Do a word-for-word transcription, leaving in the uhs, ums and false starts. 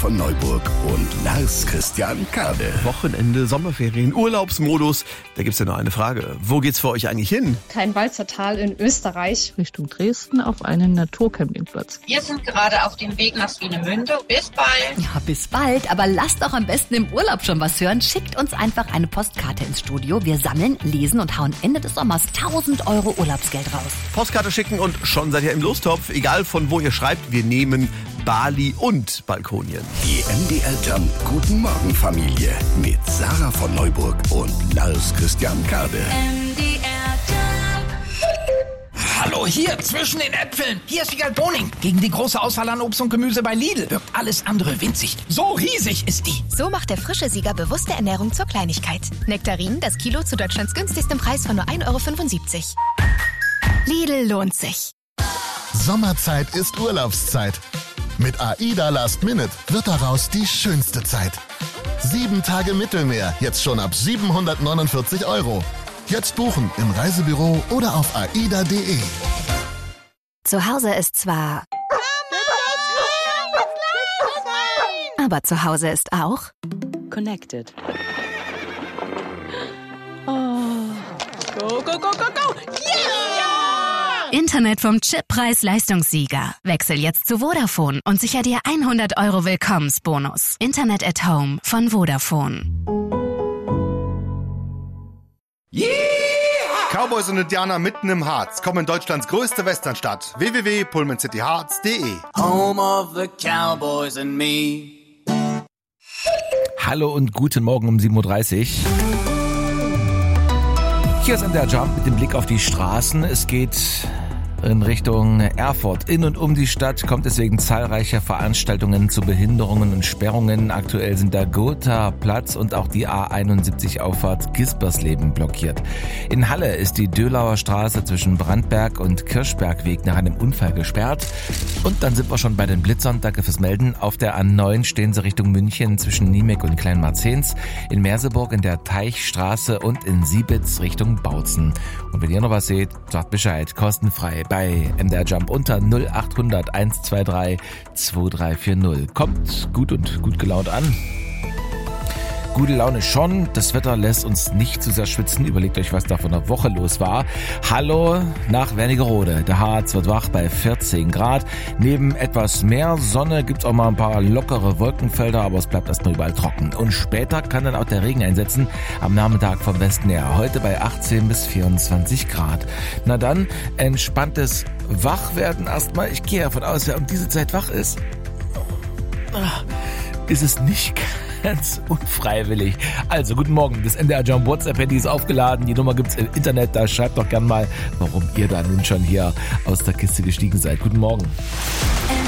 von Neuburg und Lars Christian Kade. Wochenende, Sommerferien, Urlaubsmodus. Da gibt's ja noch eine Frage. Wo geht's für euch eigentlich hin? Kleinwalzer Tal in Österreich. Richtung Dresden auf einen Naturcampingplatz. Wir sind gerade auf dem Weg nach Swinemünde. Bis bald. Ja, bis bald. Aber lasst auch am besten im Urlaub schon was hören. Schickt uns einfach eine Postkarte ins Studio. Wir sammeln, lesen und hauen Ende des Sommers tausend Euro Urlaubsgeld raus. Postkarte schicken und schon seid ihr im Lostopf. Egal von wo ihr schreibt, wir nehmen Bali und Balkonien. Die M D R Jump Guten Morgen Familie mit Sarah von Neuburg und Lars Christian Kade. M D R Jump. Hallo, hier zwischen den Äpfeln. Hier ist Wiegald Boning. Gegen die große Auswahl an Obst und Gemüse bei Lidl wirkt alles andere winzig. So riesig ist die. So macht der frische Sieger bewusste Ernährung zur Kleinigkeit. Nektarin, das Kilo zu Deutschlands günstigstem Preis von nur ein Euro fünfundsiebzig. Lidl lohnt sich. Sommerzeit ist Urlaubszeit. Mit AIDA Last Minute wird daraus die schönste Zeit. Sieben Tage Mittelmeer, jetzt schon ab siebenhundertneunundvierzig Euro. Jetzt buchen im Reisebüro oder auf aida punkt de. Zu Hause ist zwar... Aber zu Hause ist auch... Connected. Oh. Go, go, go, go, go! Yeah! Internet vom Chip Preis-Leistungssieger. Wechsel jetzt zu Vodafone und sicher dir hundert Euro Willkommensbonus. Internet at Home von Vodafone. Yeah! Cowboys und Indianer mitten im Harz kommen in Deutschlands größte Westernstadt. w w w punkt pullman city hearts punkt de. Home of the Cowboys and me. Hallo und guten Morgen um sieben Uhr dreißig. Hier ist M D R Jump mit dem Blick auf die Straßen. Es geht in Richtung Erfurt. In und um die Stadt kommt es wegen zahlreicher Veranstaltungen zu Behinderungen und Sperrungen. Aktuell sind der Gotha Platz und auch die A einundsiebzig Auffahrt Gispersleben blockiert. In Halle ist die Dölauer Straße zwischen Brandberg und Kirchbergweg nach einem Unfall gesperrt. Und dann sind wir schon bei den Blitzern. Danke fürs Melden. Auf der A neun stehen sie Richtung München zwischen Niemek und Kleinmarzens. In Merseburg in der Teichstraße und in Siebitz Richtung Bautzen. Und wenn ihr noch was seht, sagt Bescheid. Kostenfrei bei M D R Jump unter null acht hundert eins zwei drei zwei drei vier null. Kommt gut und gut gelaunt an. Gute Laune schon, das Wetter lässt uns nicht zu sehr schwitzen. Überlegt euch, was da von der Woche los war. Hallo nach Wernigerode. Der Harz wird wach bei vierzehn Grad. Neben etwas mehr Sonne gibt's auch mal ein paar lockere Wolkenfelder, aber es bleibt erstmal überall trocken. Und später kann dann auch der Regen einsetzen, am Nachmittag vom Westen her. Heute bei achtzehn bis vierundzwanzig Grad. Na dann, entspanntes Wachwerden erstmal. Ich gehe davon aus, wer um diese Zeit wach ist, ist es nicht ganz unfreiwillig. Also, guten Morgen. Das M D R Jump WhatsApp-Handy ist aufgeladen. Die Nummer gibt's im Internet. Da schreibt doch gern mal, warum ihr da nun schon hier aus der Kiste gestiegen seid. Guten Morgen.